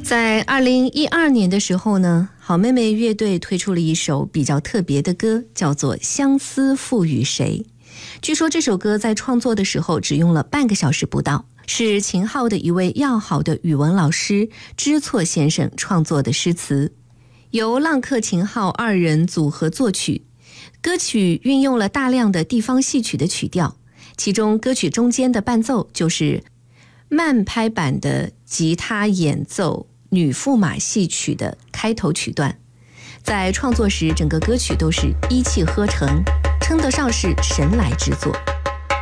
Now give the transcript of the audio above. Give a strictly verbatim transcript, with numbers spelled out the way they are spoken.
在二零一二年的时候呢，好妹妹乐队推出了一首比较特别的歌，叫做《相思赋予谁》。据说这首歌在创作的时候只用了半个小时不到，是秦昊的一位要好的语文老师知错先生创作的诗词，由浪客秦昊二人组合作曲。歌曲运用了大量的地方戏曲的曲调，其中歌曲中间的伴奏就是慢拍版的吉他演奏女驸马戏曲的开头曲段。在创作时，整个歌曲都是一气呵成，称得上是神来之作。